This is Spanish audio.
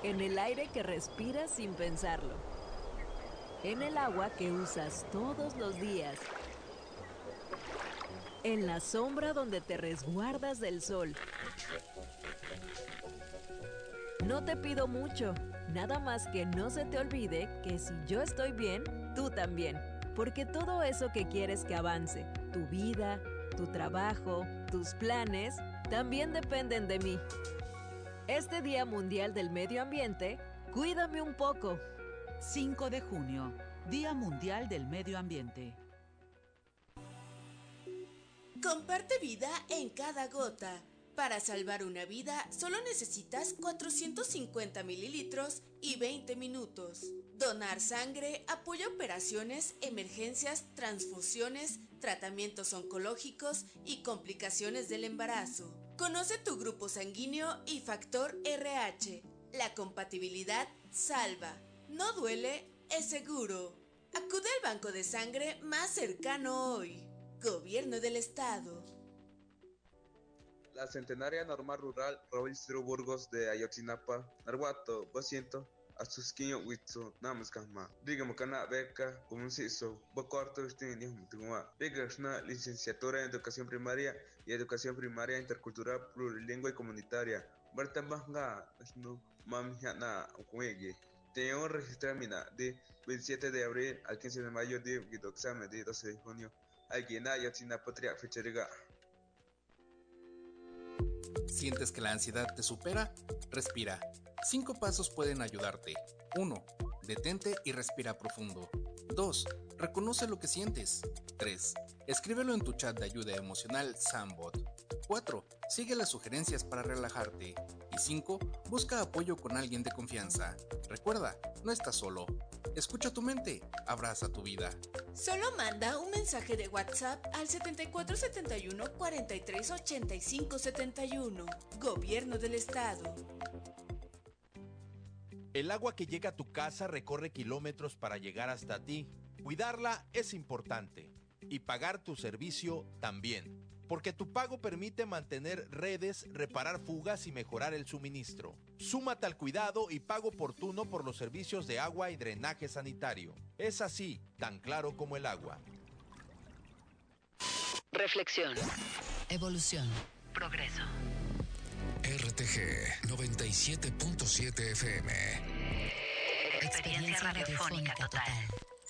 en el aire que respiras sin pensarlo, en el agua que usas todos los días, en la sombra donde te resguardas del sol. No te pido mucho, nada más que no se te olvide que si yo estoy bien, tú también. Porque todo eso que quieres que avance, tu vida, tu trabajo, tus planes, también dependen de mí. Este Día Mundial del Medio Ambiente, cuídame un poco. 5 de junio, Día Mundial del Medio Ambiente. Comparte vida en cada gota. Para salvar una vida, solo necesitas 450 mililitros y 20 minutos. Donar sangre apoya operaciones, emergencias, transfusiones, tratamientos oncológicos y complicaciones del embarazo. Conoce tu grupo sanguíneo y factor RH. La compatibilidad salva. No duele, es seguro. Acude al banco de sangre más cercano hoy. Gobierno del Estado. La centenaria norma rural Robinstro Burgos de Ayotzinapa, Narwato, Basiento, Asusquiño Huitzo, Namaskama, Digamos Cana Beca, Comunciso, Bocorto, Stenius Mutua, Bigashna, licenciatura en Educación Primaria y Educación Primaria Intercultural Plurilingüe y Comunitaria, Bartambanga, Shnu, Mamjana, Ukwege. Tengo registrado mina de 27 de abril al 15 de mayo de Guidoxame de 12 de junio. Alguien Ayotzinapa Tria Fecheriga. ¿Sientes que la ansiedad te supera? Respira. 5 pasos pueden ayudarte. 1. Detente y respira profundo. 2. Reconoce lo que sientes. 3. Escríbelo en tu chat de ayuda emocional Sambot. 4. Sigue las sugerencias para relajarte. Y 5. Busca apoyo con alguien de confianza. Recuerda, no estás solo. Escucha tu mente, abraza tu vida. Solo manda un mensaje de WhatsApp al 7471 43 85 71. Gobierno del Estado. El agua que llega a tu casa recorre kilómetros para llegar hasta ti. Cuidarla es importante y pagar tu servicio también, porque tu pago permite mantener redes, reparar fugas y mejorar el suministro. Súmate al cuidado y pago oportuno por los servicios de agua y drenaje sanitario. Es así, tan claro como el agua. Reflexión. Evolución. Progreso. RTG 97.7 FM. Experiencia radiofónica total.